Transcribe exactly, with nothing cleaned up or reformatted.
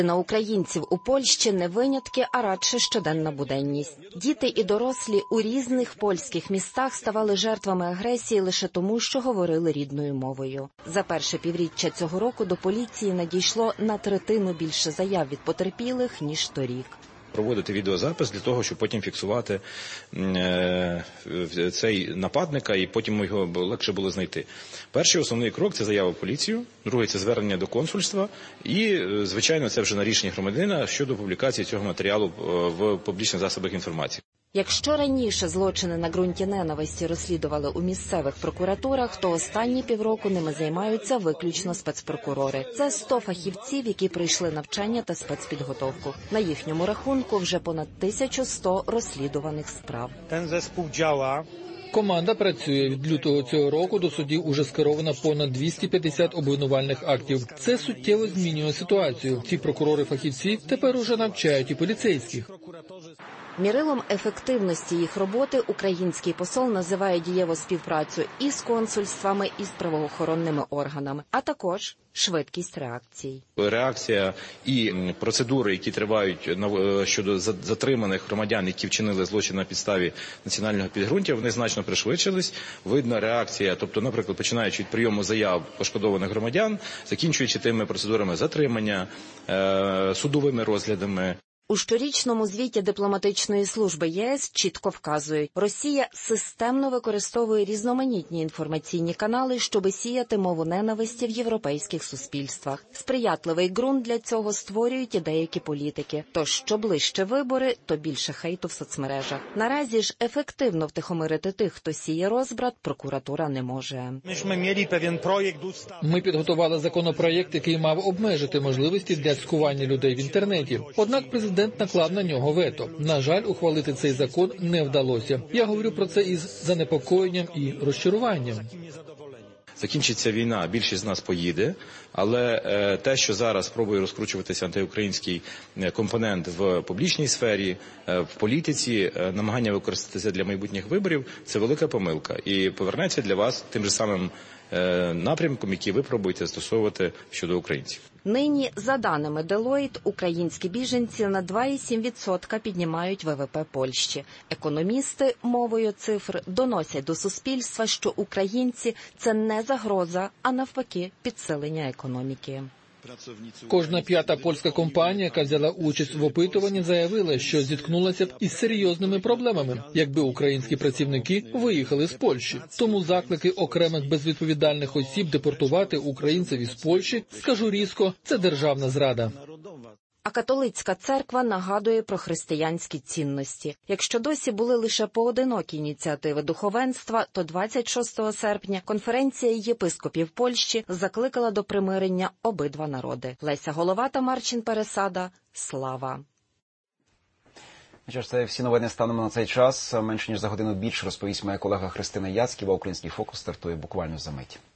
На українців у Польщі не винятки, а радше щоденна буденність. Діти і дорослі у різних польських містах ставали жертвами агресії лише тому, що говорили рідною мовою. За перше півріччя цього року до поліції надійшло на третину більше заяв від потерпілих, ніж торік. Проводити відеозапис для того, щоб потім фіксувати е, цей нападника і потім його легше було знайти. Перший основний крок – це заява в поліцію, другий – це звернення до консульства і, звичайно, це вже на рішення громадянина щодо публікації цього матеріалу в публічних засобах інформації. Якщо раніше злочини на ґрунті ненависті розслідували у місцевих прокуратурах, то останні півроку ними займаються виключно спецпрокурори. Це сто фахівців, які пройшли навчання та спецпідготовку. На їхньому рахунку вже понад тисяча сто розслідуваних справ. Ten zespół działa. Команда працює. Від лютого цього року до судів уже скеровано понад двісті п'ятдесят обвинувальних актів. Це суттєво змінює ситуацію. Ці прокурори-фахівці тепер уже навчають і поліцейських. Мірилом ефективності їх роботи український посол називає дієву співпрацю і з консульствами, і з правоохоронними органами, а також швидкість реакцій. Реакція і процедури, які тривають щодо затриманих громадян, які вчинили злочин на підставі національного підґрунтя, вони значно пришвидшились. Видно реакція, тобто, наприклад, починаючи від прийому заяв пошкодованих громадян, закінчуючи тими процедурами затримання, судовими розглядами. У щорічному звіті дипломатичної служби ЄС чітко вказують, Росія системно використовує різноманітні інформаційні канали, щоби сіяти мову ненависті в європейських суспільствах. Сприятливий ґрунт для цього створюють і деякі політики. Тож, що ближче вибори, то більше хейту в соцмережах. Наразі ж ефективно втихомирити тих, хто сіє розбрат, прокуратура не може. Ми підготували законопроєкт, який мав обмежити можливості для цькування людей в інтернеті. Однак президент Президент наклав на нього вето. На жаль, ухвалити цей закон не вдалося. Я говорю про це із занепокоєнням і розчаруванням. Закінчиться війна, більшість з нас поїде, але е, те, що зараз пробує розкручуватися антиукраїнський компонент в публічній сфері, е, в політиці, е, намагання використати це для майбутніх виборів – це велика помилка. І повернеться для вас тим же самим е, напрямком, який ви пробуєте застосовувати щодо українців. Нині, за даними Deloitte, українські біженці на два цілих сім десятих відсотка піднімають ВВП Польщі. Економісти, мовою цифр, доносять до суспільства, що українці – це не загроза, а навпаки підсилення економіки. Кожна п'ята польська компанія, яка взяла участь в опитуванні, заявила, що зіткнулася б із серйозними проблемами, якби українські працівники виїхали з Польщі. Тому заклики окремих безвідповідальних осіб депортувати українців із Польщі, скажу різко, це державна зрада. А католицька церква нагадує про християнські цінності. Якщо досі були лише поодинокі ініціативи духовенства, то двадцять шостого серпня конференція єпископів Польщі закликала до примирення обидва народи. Леся Головата, Марчин Пересада. Слава! Що ж, це всі новини станом на цей час. Менше ніж за годину більше розповість моя колега Христина Яцьківа. Український фокус стартує буквально за мить.